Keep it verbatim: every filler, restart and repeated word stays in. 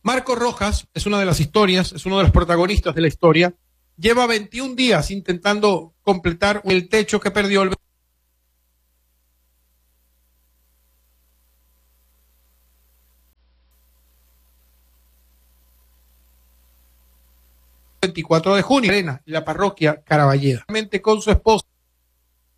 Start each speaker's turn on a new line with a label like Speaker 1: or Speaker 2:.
Speaker 1: Marco Rojas es una de las historias, es uno de los protagonistas de la historia. Lleva veintiún días intentando completar el techo que perdió el veinticuatro de junio en la parroquia Caraballeda, con su esposa.